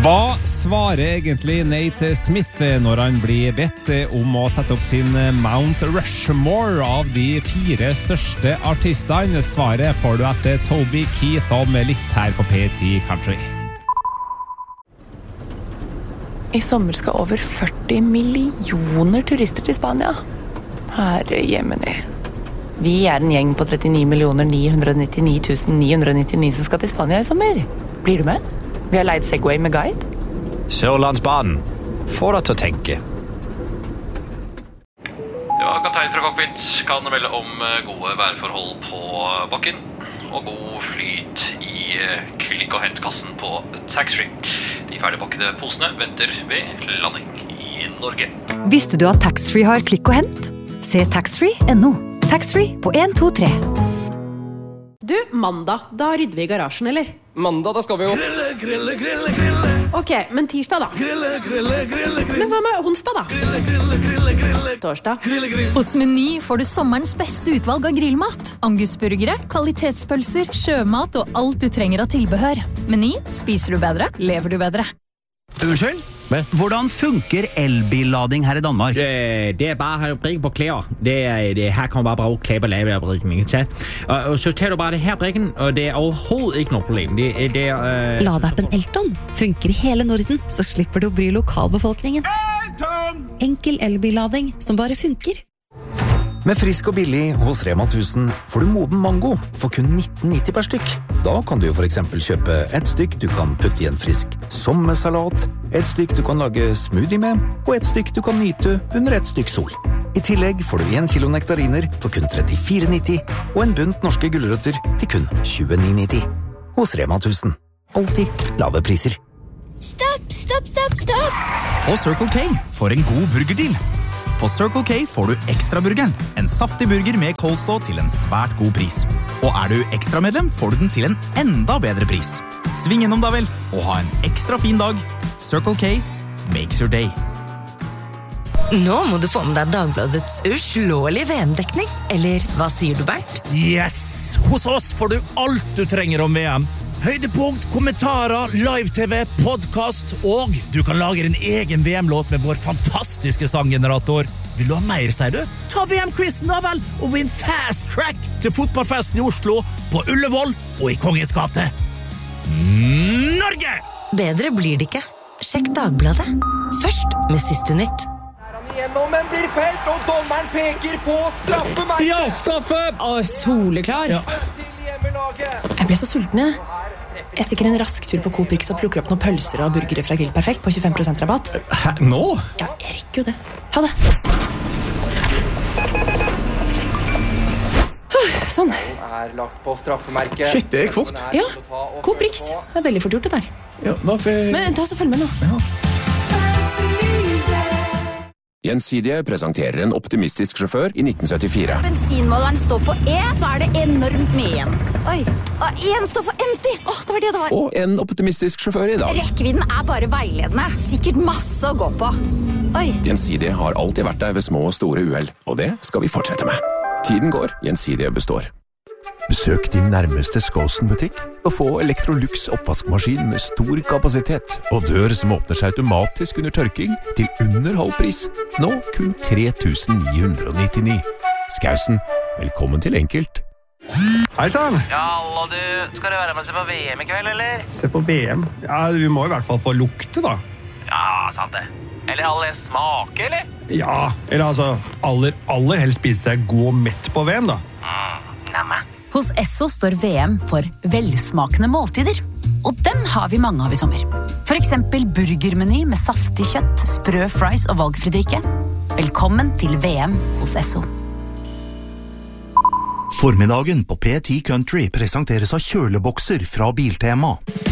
Hva svarer egentlig Nate Smith når han blir bedt om å sette opp sin Mount Rushmore av de 4 største artistene? Svaret får du etter Toby Keith om litt her på P10 Country. I sommer skal over 40 millioner turister til Spania. Herre jemini. Vi en gjeng på 39 999 999 som skal til Spania i sommer. Blir du med? Vi har leid Segway med guide. Sørlandsbanen. Får deg til å tenke. Ja, kaptein fra cockpit kan melde om gode værforhold på bakken og god flyt i klikk- og hentkassen på taxfree. De ferdigpakkede posene venter ved landing i Norge. Visste du at taxfree har klikk og hent? Se taxfree.no. Taxfree på 1, 2, 3. Du, mandag, da rydder vi i garasjen, eller? Mandag, da skal vi jo Grille. Ok, men tirsdag da? Grille. Men hva med onsdag da? Torsdag. Hos Meny får du sommerens beste utvalg av grillmat. Angusburgere, kvalitetspølser, sjømat og alt du trenger av tilbehør. Meny, spiser du bedre, lever du bedre. Unnskyld? Hvordan funker elbillading her i Danmark? Det bare brikke på klær. Her kan man bare bruge klær på lavebrikken, ikke sant? Og så tager du bare det her brikken, og det overhovedet ikke noe problem. Ladappen Elton funker i hele Norden, så slipper du å bry lokalbefolkningen. Enkel elbillading som bare funker. Med frisk og billig hos Rema 1000 får du moden mango for kun 19,90 per stykk. Da kan du jo for eksempel kjøpe et stykk du kan putte i en frisk sommersalat, et stykk du kan lage smoothie med, og et stykk du kan nyte under et stykk sol. I tillegg får du 1 kilo nektariner for kun 34,90 og en bunt norske gulrøtter til kun 29,90. Hos Rema 1000. Alltid lave priser. Stopp! På Circle K for en god burgerdeal. På Circle K får du Extra-burgeren, en saftig burger med coleslaw til en svært god pris. Og du ekstra-medlem, får du den til en enda bedre pris. Sving innom da vel, og ha en ekstra fin dag. Circle K makes your day. Nå må du få med deg Dagbladets uslåelige VM-dekning. Eller hva sier du, Bernt? Yes! Hos oss får du alt du trenger om VM. Høydepunkt, kommentarer, live-tv, podcast, og du kan lage din egen VM-låt med vår fantastiske sanggenerator. Vil du ha mer, sier du? Ta VM-quizen da vel, og vinn fast track til fotballfesten i Oslo, på Ullevål og i Kongens gate. Norge! Bedre blir det ikke. Sjekk Dagbladet. Først med siste nytt. Gjennom, men blir felt, og dommeren peker på straffe meg. Ja, straffe! Soleklar. Ja. Jeg ble så sulten, jeg. Jeg stikker en rask tur på Coop-Rix og plukker opp noen pølser og burgere fra Grill Perfekt på 25% rabatt. Hæ, nå? Ja, jeg rekker jo det. Ha det. Sånn. Lagt på straffemerket. Shit, det gikk fort. Ja, Coop-Rix. Det veldig fort gjort det der. Ja, hvorfor? Men ta så følg med nå. Ja. Gjensidige presenterer en optimistisk sjåfør i 1974. Bensinmåleren står på E, så det enormt mye igjen. Oi, og en står for empty. Det var det var. Og en optimistisk sjåfør i dag. Rekkevidden bare veiledende. Sikkert masse å gå på. Oi. Gjensidige har alltid vært der ved små og store uheld, og det skal vi fortsette med. Tiden går, Gjensidige består. Besøk din nærmeste Skåsen-butikk og få Electrolux oppvaskmaskin med stor kapasitet og dør som åpner seg automatisk under tørking til under halv pris. Nå kun 3.999. Skausen, velkommen til enkelt. Hei sann! Ja, hallo du. Skal du være med og se på VM i kveld, eller? Se på VM? Ja, vi må i hvert fall få lukte da. Ja, sant det. Eller aller smake, eller? Ja, eller altså aller helst spise seg god og mett på VM da. Nemme. Hos Esso står VM for velsmakende måltider. Og dem har vi mange av i sommer. For eksempel burgermeny med saftig kjøtt, sprø fries og valgfri drikke. Velkommen til VM hos Esso. Formiddagen på P10 Country presenteres av kjølebokser fra Biltema.